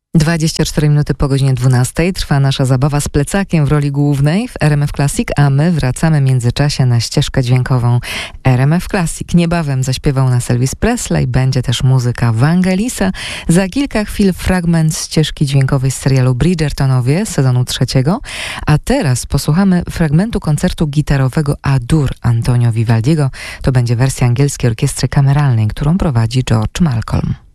24 minuty po godzinie 12 trwa nasza zabawa z plecakiem w roli głównej w RMF Classic, a my wracamy w międzyczasie na ścieżkę dźwiękową RMF Classic. Niebawem zaśpiewał nas Elvis Presley, będzie też muzyka Vangelisa. Za kilka chwil fragment ścieżki dźwiękowej z serialu Bridgertonowie z sezonu 3, a teraz posłuchamy fragmentu koncertu gitarowego A-Dur Antonio Vivaldiego. To będzie wersja angielskiej orkiestry kameralnej, którą prowadzi George Malcolm.